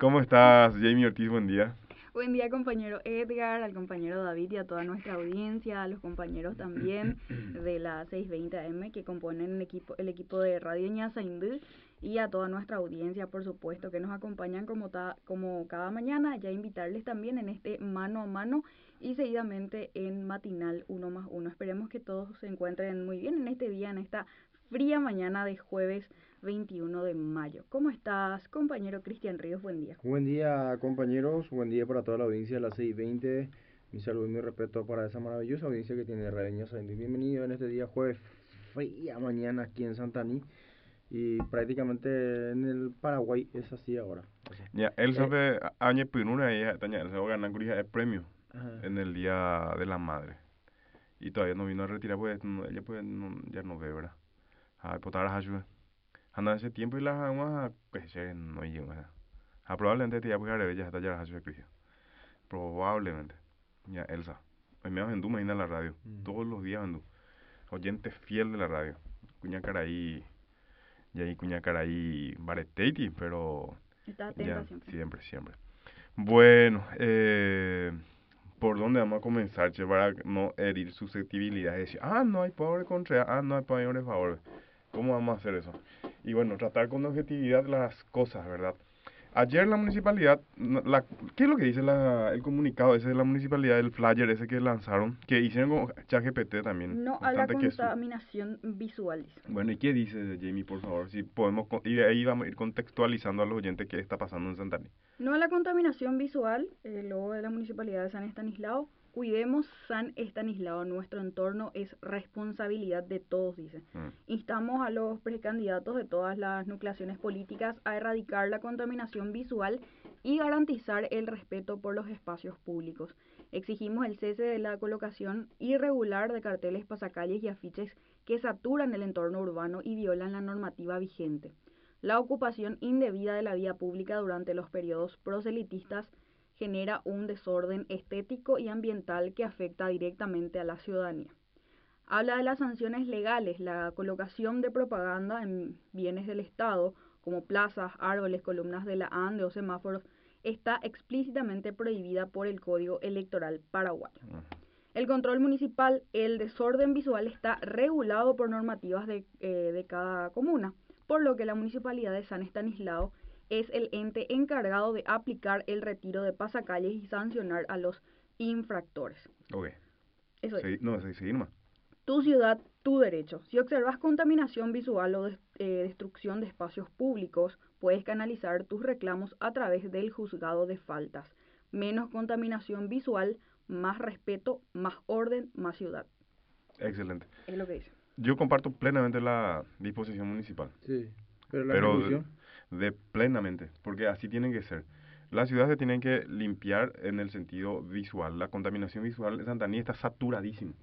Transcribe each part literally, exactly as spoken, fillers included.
¿Cómo estás, Jamie Ortiz? Buen día. Buen día, compañero Edgar, al compañero David y a toda nuestra audiencia, a los compañeros también de la seiscientos veinte A M que componen el equipo, el equipo de Radio Ñasaindú y a toda nuestra audiencia, por supuesto, que nos acompañan como, ta, como cada mañana. Ya invitarles también en este mano a mano y seguidamente en matinal uno más uno. Esperemos que todos se encuentren muy bien en este día, en esta fría mañana de jueves veintiuno de mayo. ¿Cómo estás, compañero Cristian Ríos? Buen día. Buen día, compañeros, buen día para toda la audiencia de las seis y veinte. Mi saludo y mi respeto para esa maravillosa audiencia que tiene Radio Ñasaindú. Bienvenido en este día jueves fría mañana aquí en Santaní. Y prácticamente en el Paraguay es así ahora. O sea, Ya, él eh, sabe, añe pinuna y taña, se va a ganar curija el premio ajá. en el Día de la Madre. Y todavía no vino a retirar, pues no- ella pues no- ya no ve, ¿verdad? Ah, pues ahora ayuda. Anda ese tiempo y las vamos a que se no llega. Ah, probablemente te ya pues haré ya hasta ya las ayuda Cristian. Probablemente. Ya, Elsa. Hoy me vendú, imagina la radio. Mm. Todos los días vendú. Oyente fiel de la radio. Cuña Caraí, y ahí Cuña Caraí, Bareteiti, pero Está ya, atenta siempre. siempre, siempre. Bueno, eh, ¿por dónde vamos a comenzar, che? Para no herir susceptibilidades. Decir, ah, no hay pobre contra, ah, no hay pobre favor. ¿Cómo vamos a hacer eso? Y bueno, tratar con objetividad las cosas, ¿verdad? Ayer la municipalidad, no- la, ¿qué es lo que dice la, el comunicado ese de la municipalidad, el flyer ese que lanzaron? Que hicieron con ChatGPT también, No a la bastante que su. contaminación visual, dice. Bueno, ¿y qué dice Jamie, por favor? Si podemos, co- y de ahí vamos a ir contextualizando a los oyentes qué está pasando en Santander. No a la contaminación visual, el logo de la Municipalidad de San Estanislao. Cuidemos San Estanislao, nuestro entorno es responsabilidad de todos, dice. Mm. Instamos a los precandidatos de todas las nucleaciones políticas a erradicar la contaminación visual y garantizar el respeto por los espacios públicos. Exigimos el cese de la colocación irregular de carteles, pasacalles y afiches que saturan el entorno urbano y violan la normativa vigente. La ocupación indebida de la vía pública durante los periodos proselitistas genera un desorden estético y ambiental que afecta directamente a la ciudadanía. Habla de las sanciones legales, la colocación de propaganda en bienes del Estado, como plazas, árboles, columnas de la ANDE o semáforos, está explícitamente prohibida por el Código Electoral paraguayo. Ujú. El control municipal, el desorden visual está regulado por normativas de, eh, de cada comuna, por lo que la Municipalidad de San Estanislao es el ente encargado de aplicar el retiro de pasacalles y sancionar a los infractores. Ok. Eso es. Segui- no, sí, seguir nomás. Tu ciudad, tu derecho. Si observas contaminación visual o des- eh, destrucción de espacios públicos, puedes canalizar tus reclamos a través del juzgado de faltas. Menos contaminación visual, más respeto, más orden, más ciudad. Excelente. Es lo que dice. Yo comparto plenamente la disposición municipal, Sí, pero la pero de, ejecución. de plenamente, porque así tienen que ser. Las ciudades se tienen que limpiar en el sentido visual. La contaminación visual de Santander está saturadísima.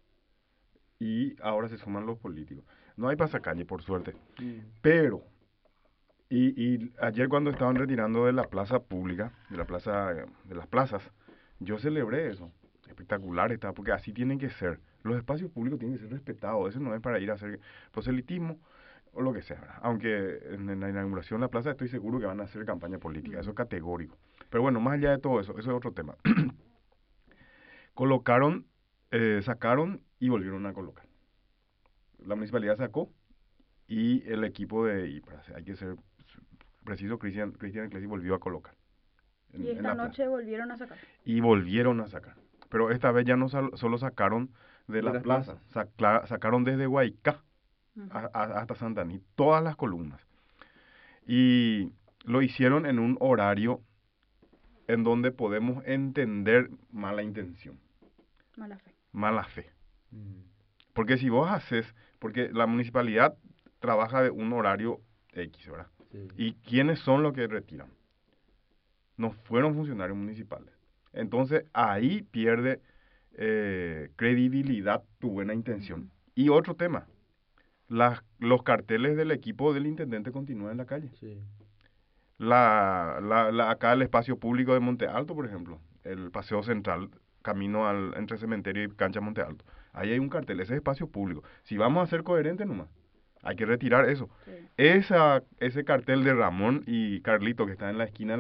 Y ahora se suman los políticos. No hay pasacalle, por suerte. Mm. Pero, y, y ayer cuando estaban retirando de la plaza pública, de la plaza, de las plazas, yo celebré eso. Espectacular está, porque así tienen que ser. Los espacios públicos tienen que ser respetados. Eso no es para ir a hacer proselitismo o lo que sea, ¿verdad? Aunque en la inauguración de la plaza estoy seguro que van a hacer campaña política. Eso es categórico. Pero bueno, más allá de todo eso, eso es otro tema. Colocaron, eh, sacaron y volvieron a colocar. La municipalidad sacó y el equipo de, y para ser- hay que ser preciso, Cristian Cristian Clesi volvió a colocar en, Y en esta la plaza. noche volvieron a sacar. Y volvieron a sacar. Pero esta vez ya no sal- solo sacaron de De la las plaza, plazas. sacla- sacaron desde Guaicá Ujú. a- a- hasta Santaní, todas las columnas. Y lo hicieron en un horario en donde podemos entender mala intención, Mala fe. mala fe. Mm. Porque si vos haces, porque la municipalidad trabaja de un horario X, ¿verdad? Sí. ¿Y quiénes son los que retiran? No fueron funcionarios municipales. Entonces ahí pierde eh, credibilidad tu buena intención. Ujú. Y otro tema, las, los carteles del equipo del intendente continúan en la calle. Sí. La, la, la- acá el espacio público de Monte Alto, por ejemplo, el paseo central, camino al, entre cementerio y cancha Monte Alto. Ahí hay un cartel, ese es espacio público. Si vamos a ser coherentes nomás, hay que retirar eso. Sí. Esa, ese cartel de Ramón y Carlito que está en la esquina